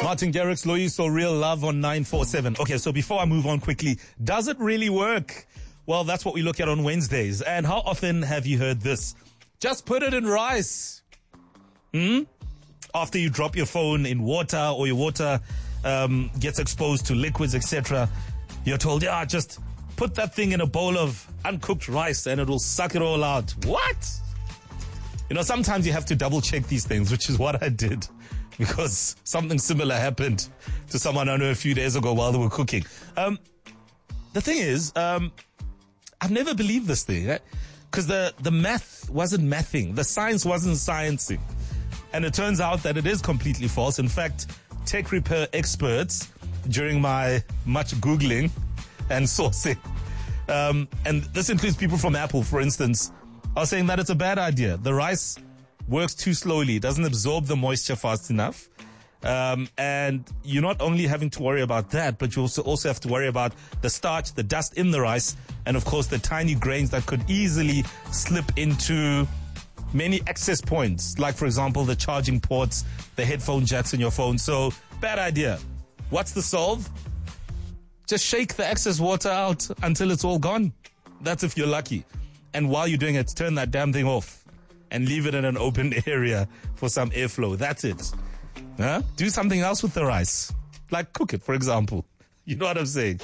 Martin Garrix, Loyiso, Real Love on 947. Okay, so before I move on quickly, does it really work? Well, that's what we look at on Wednesdays. And how often have you heard this? Just put it in rice. After you drop your phone in water or your water gets exposed to liquids, etc., you're told, yeah, just put that thing in a bowl of uncooked rice and it will suck it all out. What? You know, sometimes you have to double check these things, which is what I did, because something similar happened to someone I know a few days ago while they were cooking. The thing is, I've never believed this thing, because the math wasn't mathing. The science wasn't sciencing. And it turns out that it is completely false. In fact, tech repair experts, during my much Googling and sourcing, and this includes people from Apple, for instance, are saying that it's a bad idea. The rice works too slowly, doesn't absorb the moisture fast enough. And you're not only having to worry about that, but you also have to worry about the starch, the dust in the rice, and of course the tiny grains that could easily slip into many access points, like for example the charging ports, the headphone jacks in your phone. So bad idea. What's the solve? Just shake the excess water out until it's all gone. That's if you're lucky. And while you're doing it, turn that damn thing off and leave it in an open area for some airflow. That's it. Do something else with the rice. Like cook it, for example. You know what I'm saying?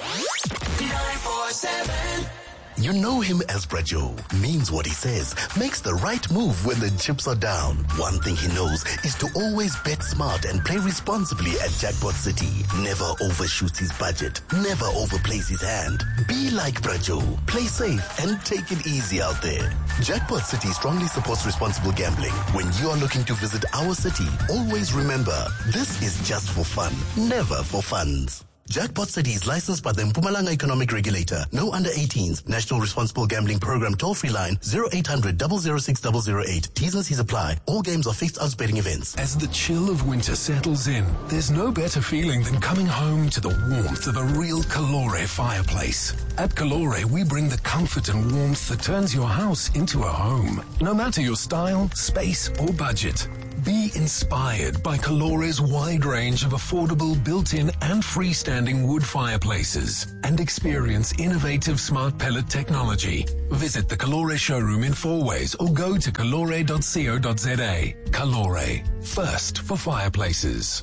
947. You know him as Brajo, means what he says, makes the right move when the chips are down. One thing he knows is to always bet smart and play responsibly at Jackpot City. Never overshoots his budget, never overplays his hand. Be like Brajo, play safe and take it easy out there. Jackpot City strongly supports responsible gambling. When you are looking to visit our city, always remember, this is just for fun, never for funds. Jackpot City is licensed by the Mpumalanga Economic Regulator. No under 18s. National Responsible Gambling Program toll-free line 0800 006 008. T's and C's apply. All games are fixed odds betting events. As the chill of winter settles in, there's no better feeling than coming home to the warmth of a real Calore fireplace. At Calore, we bring the comfort and warmth that turns your house into a home. No matter your style, space, or budget. Be inspired by Calore's wide range of affordable built-in and freestanding wood fireplaces and experience innovative smart pellet technology. Visit the Calore showroom in Fourways or go to calore.co.za. Calore, first for fireplaces.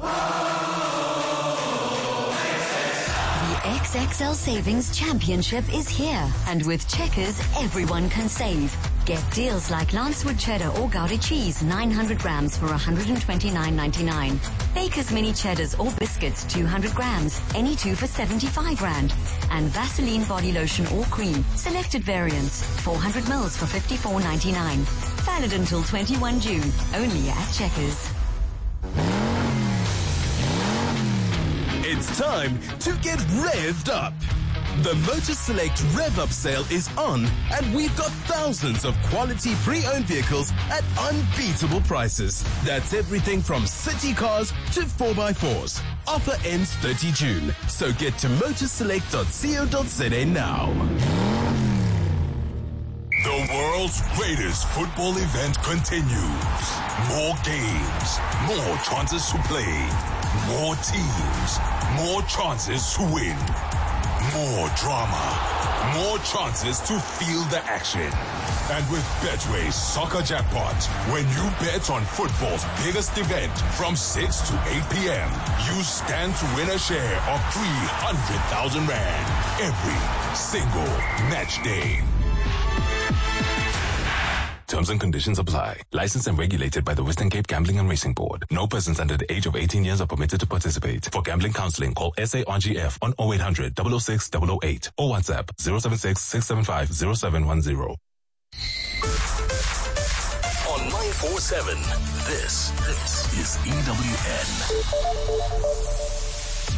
The XXL Savings Championship is here, and with Checkers, everyone can save. Get deals like Lancewood Cheddar or Gouda cheese, 900 grams for $129.99. Baker's Mini Cheddars or biscuits, 200 grams, any two for 75 rand. And Vaseline body lotion or cream, selected variants, 400 mils for $54.99. Valid until 21 June, only at Checkers. It's time to get revved up. The Motor Select Rev Up sale is on, and we've got thousands of quality pre-owned vehicles at unbeatable prices. That's everything from city cars to 4x4s. Offer ends 30 June, so get to motorselect.co.za now. The world's greatest football event continues. More games, more chances to play, more teams, more chances to win. More drama, more chances to feel the action. And with Betway's Soccer Jackpot, when you bet on football's biggest event from 6 to 8 p.m., you stand to win a share of 300,000 rand every single match day. Terms and conditions apply. Licensed and regulated by the Western Cape Gambling and Racing Board. No persons under the age of 18 years are permitted to participate. For gambling counseling, call SARGF on 0800 006 008 or WhatsApp 076 675 0710. On 947, this is EWN.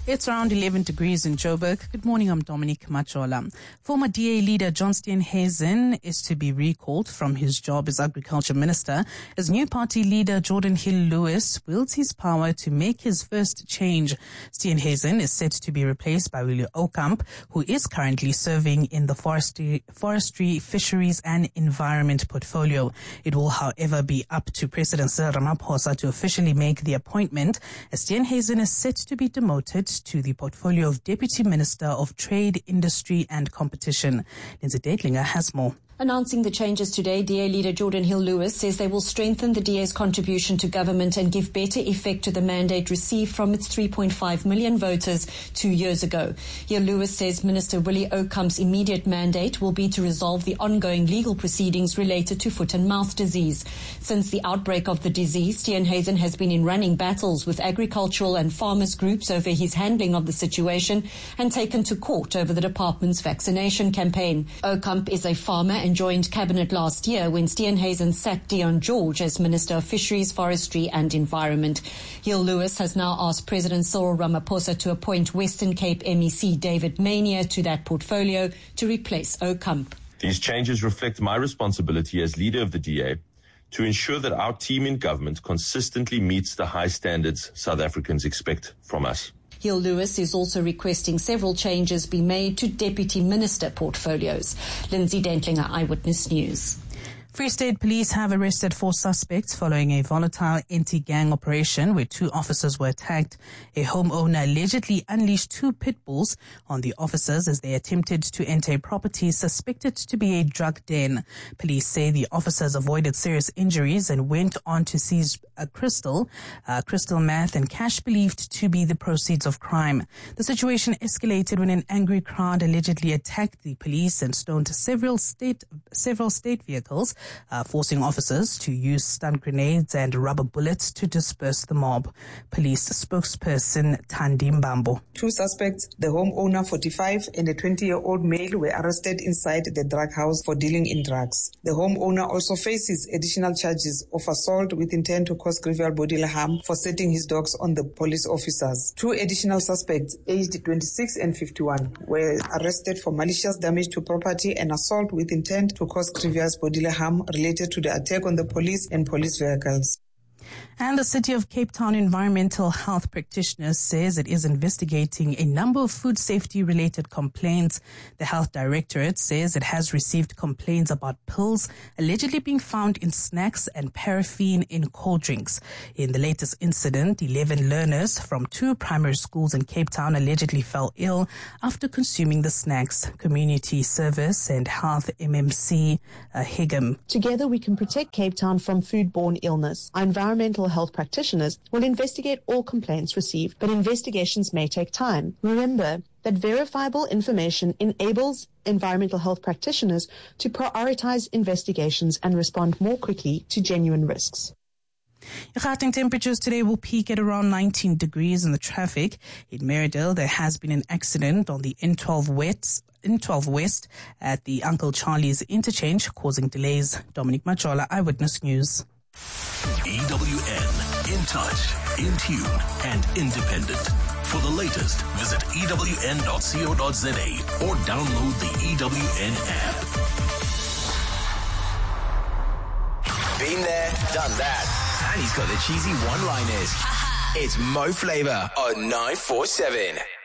It's around 11 degrees in Joburg. Good morning, I'm Dominique Machola. Former DA leader John Steenhuisen is to be recalled from his job as Agriculture Minister as new party leader Jordan Hill-Lewis wields his power to make his first change. Steenhuisen is set to be replaced by Willie Oukamp, who is currently serving in the Forestry, Fisheries and Environment portfolio. It will, however, be up to President Cyril Ramaphosa to officially make the appointment, as Steenhuisen is set to be demoted to the portfolio of Deputy Minister of Trade, Industry and Competition. Lindsay Deitlinger has more. Announcing the changes today, DA leader Jordan Hill-Lewis says they will strengthen the DA's contribution to government and give better effect to the mandate received from its 3.5 million voters 2 years ago. Hill-Lewis says Minister Willie Oukamp's immediate mandate will be to resolve the ongoing legal proceedings related to foot and mouth disease. Since the outbreak of the disease, Steenhuisen has been in running battles with agricultural and farmers groups over his handling of the situation and taken to court over the department's vaccination campaign. Oukamp is a farmer and joined cabinet last year when Steenhuisen sacked Dion George as Minister of Fisheries, Forestry and Environment. Hill-Lewis has now asked President Cyril Ramaphosa to appoint Western Cape MEC David Mania to that portfolio to replace Oukamp. These changes reflect my responsibility as leader of the DA to ensure that our team in government consistently meets the high standards South Africans expect from us. Hill-Lewis is also requesting several changes be made to Deputy Minister portfolios. Lindsay Dentlinger, Eyewitness News. Free State Police have arrested 4 suspects following a volatile anti-gang operation where 2 officers were attacked. A homeowner allegedly unleashed 2 pit bulls on the officers as they attempted to enter a property suspected to be a drug den. Police say the officers avoided serious injuries and went on to seize crystal meth and cash believed to be the proceeds of crime. The situation escalated when an angry crowd allegedly attacked the police and stoned several state vehicles, forcing officers to use stun grenades and rubber bullets to disperse the mob. Police spokesperson Thandi Mbambo. 2 suspects, the homeowner 45 and a 20-year-old male, were arrested inside the drug house for dealing in drugs. The homeowner also faces additional charges of assault with intent to cause grievous bodily harm for setting his dogs on the police officers. 2 additional suspects, aged 26 and 51, were arrested for malicious damage to property and assault with intent to cause grievous bodily harm related to the attack on the police and police vehicles. And the City of Cape Town environmental health practitioner says it is investigating a number of food safety related complaints. The health directorate says it has received complaints about pills allegedly being found in snacks and paraffin in cold drinks. In the latest incident, 11 learners from 2 primary schools in Cape Town allegedly fell ill after consuming the snacks. Community Service and Health MMC Higgham. Together we can protect Cape Town from foodborne illness. Our environmental health practitioners will investigate all complaints received, but investigations may take time. Remember that verifiable information enables environmental health practitioners to prioritize investigations and respond more quickly to genuine risks. Gauteng temperatures today will peak at around 19 degrees in the traffic. In Merridale, there has been an accident on the N12 West at the Uncle Charlie's interchange, causing delays. Dominique Machola, Eyewitness News. EWN, in touch, in tune, and independent. For the latest, visit ewn.co.za or download the EWN app. Been there, done that. And he's got the cheesy one-liners. It's Mo Flava on 947.